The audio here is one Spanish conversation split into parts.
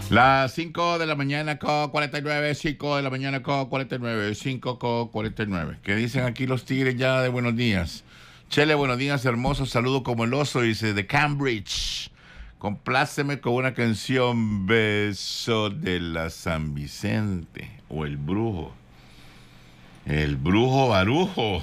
Las 5 de la mañana con 49, 5 de la mañana con 49, 5 con 49. ¿Qué dicen aquí los tigres ya de buenos días? Chele, buenos días, hermoso saludo como el oso, dice de Cambridge. Compláceme con una canción, Beso de la San Vicente o El Brujo. El Brujo Barujo.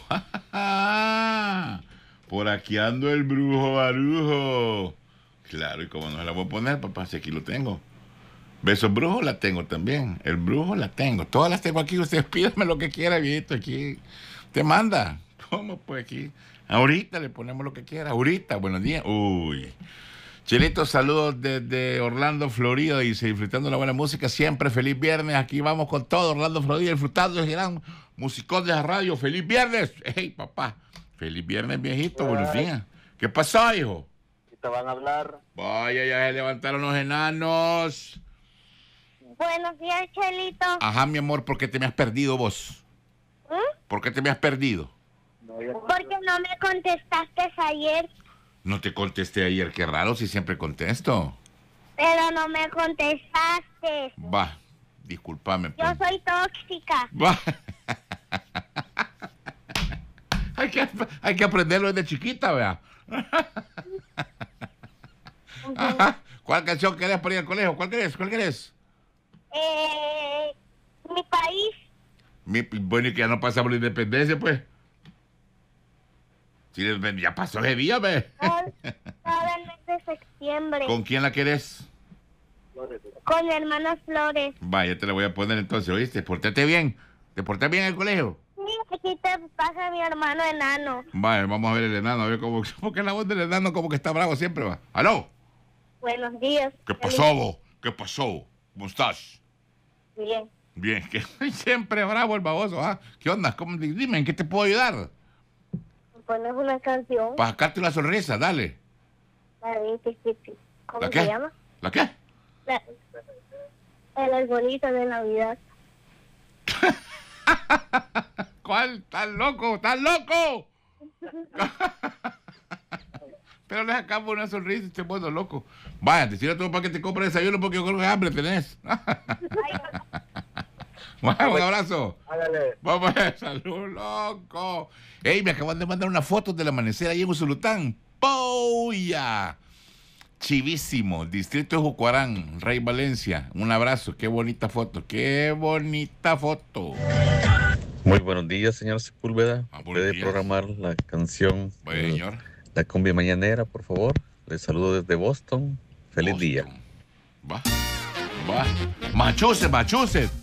Por aquí ando el Brujo Barujo. Claro, y como no se la voy a poner, papá, si aquí lo tengo. Besos Brujo la tengo también. El Brujo la tengo. Todas las tengo aquí. Usted pídame lo que quiera, viejito. Aquí te manda. ¿Cómo pues aquí? Ahorita le ponemos lo que quiera. Ahorita, buenos días. Uy. Chelito, saludos desde Orlando, Florida. Dice, disfrutando la buena música. Siempre feliz viernes. Aquí vamos con todo. Orlando, Florida, disfrutando el gran musicón de la radio. ¡Feliz viernes! ¡Hey, papá! ¡Feliz viernes, viejito! Buenos días. ¿Qué pasó, hijo? Te van a hablar. Vaya, ya se levantaron los enanos. Buenos días, Chelito. Ajá, mi amor, ¿por qué te me has perdido vos? ¿Por qué te me has perdido? Porque no me contestaste ayer. No te contesté ayer, qué raro, si siempre contesto. Pero no me contestaste. Va, discúlpame. Yo soy tóxica. Va. hay que aprenderlo desde chiquita, vea. Ajá. ¿Cuál canción querés para ir al colegio? ¿Cuál querés? Mi país. Bueno, y que ya no pasamos la independencia, pues. Si ya pasó ese día, ve. Todo el mes de septiembre. ¿Con quién la querés? Con mi hermana Flores. Vaya, te la voy a poner entonces, ¿oíste? Pórtate bien. ¿Te portas bien en el colegio? Sí, aquí te pasa mi hermano enano. Vaya, vamos a ver el enano, a ver cómo... Porque la voz del enano como que está bravo siempre, va. ¡Aló! Buenos días. ¿Qué pasó, vos? ¿Qué pasó? ¿Cómo estás? Bien. Bien, que siempre bravo el baboso, ¿ah? ¿Qué onda? Dime, ¿en qué te puedo ayudar? Pones una canción. Para sacarte una sonrisa, dale. ¿Cómo ¿La qué? se llama? ¿La qué? El arbolito de Navidad. ¿Cuál? ¿Estás loco? ¿Estás loco? Pero le sacamos una sonrisa y este modo loco. Vaya, te sirve todo para que te compre desayuno porque yo creo que hambre tenés. Bueno, un abrazo. Hágale. Vamos a ver, salud, loco. Ey, me acaban de mandar una foto del amanecer ahí en Usulután. ¡Poya! Chivísimo, distrito de Jucuarán, Rey Valencia. Un abrazo, qué bonita foto, qué bonita foto. Muy buenos días, señor Sepúlveda. ¿Puede días. programar la canción, Bueno, señor. la cumbia mañanera, por favor? Les saludo desde Boston. Feliz día. Va. Massachusetts.